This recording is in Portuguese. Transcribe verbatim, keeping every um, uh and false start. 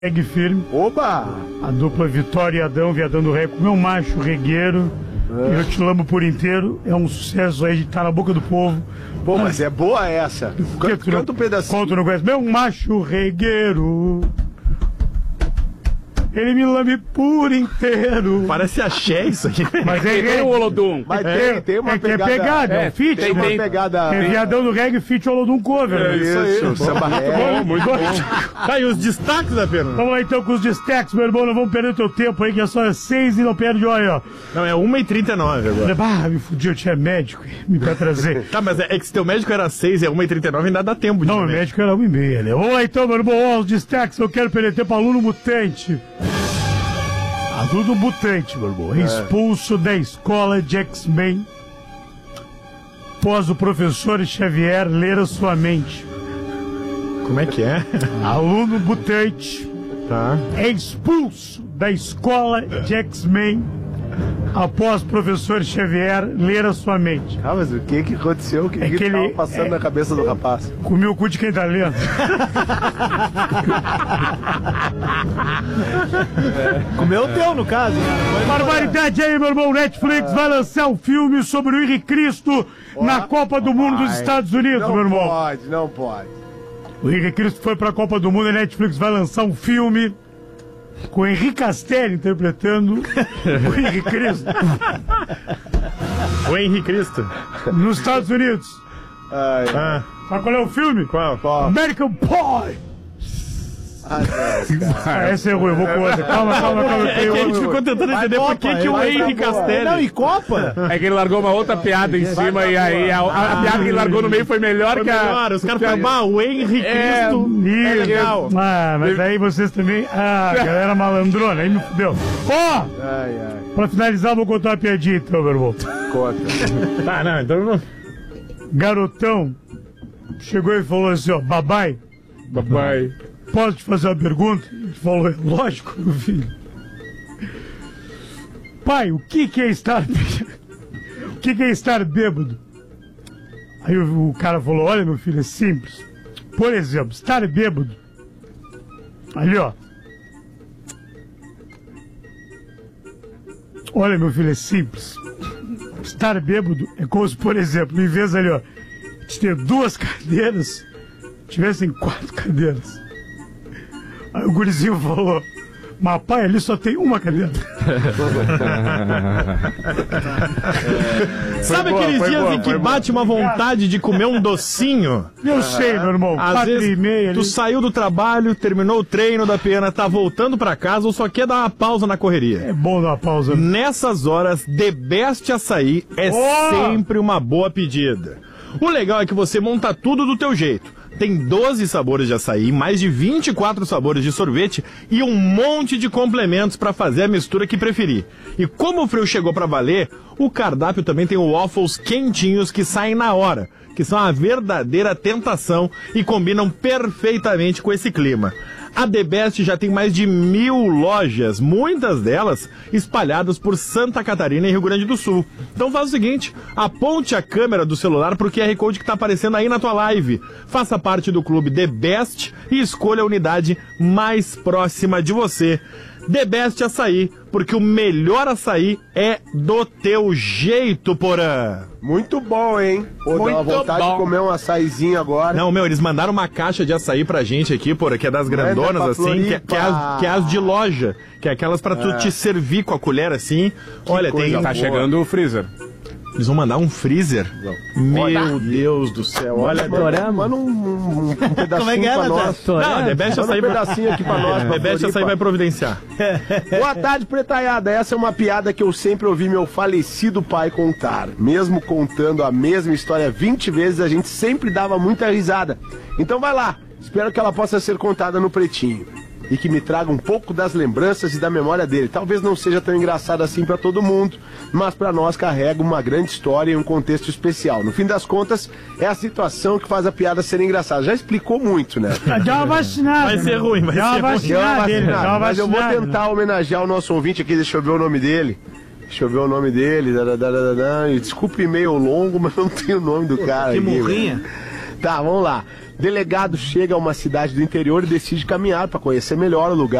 Segue firme. Oba! A dupla Vitória e Adão, Viadão do Ré, com meu macho regueiro. É. Eu te lamo por inteiro. É um sucesso aí de estar na boca do povo. Pô, mas é boa essa. Canta, canta um pedacinho. Conto, não conhece. Meu macho regueiro, ele me lame por inteiro. Parece axé isso aqui. Mas é tem o Olodum. Mas tem, tem uma é pegada. Que é pegada, é, é um feat. Tem uma pegada. É Viadão do Reggae, feat Olodum cover. É isso aí. Samba muito bom, muito bom. Tá, e os destaques da pena? Vamos lá então com os destaques, meu irmão. Não vamos perder teu tempo aí, que é só seis e não perde, olha, ó. Não, é uma e trinta e nove agora. Ah, me fudi, eu tinha médico. Me vai trazer. Tá, mas é, é que se teu médico era seis e é uma e trinta e nove, ainda dá tempo de Não, o médico era uma e meia, né? Vamos lá então, meu irmão. Ó, os destaques, eu quero perder tempo. Aluno mutante. Aluno mutante, meu irmão. É. Expulso da escola de X-Men após o professor Xavier ler a sua mente. Como é que é? Aluno mutante tá. é expulso da escola de X-Men após o professor Xavier ler a sua mente. Ah, mas o que que aconteceu? O que é que, que tava ele passando é, na cabeça do rapaz? Comeu o cu de quem tá lendo. é. Comeu o teu, no caso. Barbaridade aí, meu irmão. Netflix é. vai lançar um filme sobre o Henrique Cristo oh, na Copa do Mundo dos Estados Unidos, não meu irmão. Não pode, não pode. O Henrique Cristo foi pra Copa do Mundo e a Netflix vai lançar um filme com o Henrique Castelli interpretando o Henrique Cristo. O Henrique Cristo? Nos Estados Unidos. Ai, ah. Sabe qual é o filme? Qual? Qual? American Pie. Ah, não, ah, essa é ruim, eu vou com outra. Calma, calma, calma. É que a gente ficou tentando entender por que que o Henrique Castelli... Não, e Copa? É que ele largou uma outra piada em cima e aí a, a, a piada que ele largou no meio foi melhor foi que a... melhor. Os caras falaram, bah, o Henrique é, Cristo é legal. Ah, mas aí vocês também... Ah, galera malandrona, aí me fudeu. Ó! Oh, ai, ai. Pra finalizar, vou contar uma piadinha então, meu irmão. Conta. Tá, não, então... Garotão chegou e falou assim, ó, babai. Babai. Posso te fazer uma pergunta? Ele falou, é lógico, meu filho. Pai, o que que é estar... o que que é estar bêbado? Aí o, o cara falou, olha, meu filho, é simples. Por exemplo, estar bêbado. Ali, ó. Olha, meu filho, é simples. Estar bêbado é como se, por exemplo, em vez ali, ó, de ter duas cadeiras, tivessem quatro cadeiras. Aí o gurizinho falou, mas pai, ali só tem uma cadeira. é, Sabe boa, aqueles dias boa, em que bate boa. uma vontade de comer um docinho? Eu sei, meu irmão. Às quatro vezes, e meia, tu ali. saiu do trabalho, terminou o treino da pena, tá voltando pra casa ou só quer dar uma pausa na correria? É bom dar uma pausa. Nessas horas, The Best Açaí é oh! sempre uma boa pedida. O legal é que você monta tudo do teu jeito. Tem doze sabores de açaí, mais de vinte e quatro sabores de sorvete e um monte de complementos para fazer a mistura que preferir. E como o frio chegou para valer, o cardápio também tem waffles quentinhos que saem na hora, que são a verdadeira tentação e combinam perfeitamente com esse clima. A The Best já tem mais de mil lojas, muitas delas espalhadas por Santa Catarina e Rio Grande do Sul. Então faz o seguinte, aponte a câmera do celular pro Q R Code que tá aparecendo aí na tua live. Faça parte do clube The Best e escolha a unidade mais próxima de você. The Best Açaí, porque o melhor açaí é do teu jeito, Porã. Muito bom, hein? Pô, dá uma vontade bom. de comer um açaizinho agora. Não, meu, eles mandaram uma caixa de açaí pra gente aqui, Porã, que é das grandonas, assim, que, que, é as, que é as de loja, que é aquelas pra tu é. te servir com a colher, assim. Que Olha, tem... Tá boa. chegando o freezer. Eles vão mandar um freezer? Não. Meu Olha. Deus do céu. Olha, Torama. Manda um, um, um pedacinho Como é que é, pra nós. Não, The Best Açaí um pedacinho aqui pra nós. The Best Açaí vai providenciar. Boa tarde, pretaiada. Essa é uma piada que eu sempre ouvi meu falecido pai contar. Mesmo contando a mesma história vinte vezes, a gente sempre dava muita risada. Então vai lá. Espero que ela possa ser contada no Pretinho. E que me traga um pouco das lembranças e da memória dele. Talvez não seja tão engraçado assim pra todo mundo, mas pra nós carrega uma grande história e um contexto especial. No fim das contas, é a situação que faz a piada ser engraçada. Já explicou muito, né? Dá uma vacinada. Vai ser ruim, vai ser ruim. Vacinada, mas eu vou tentar homenagear o nosso ouvinte aqui, deixa eu ver o nome dele. Deixa eu ver o nome dele. Da, da, da, da, da. Desculpe o e-mail longo, mas não tem o nome do cara. Que aqui, morrinha. Tá, vamos lá. Delegado chega a uma cidade do interior e decide caminhar para conhecer melhor o lugar.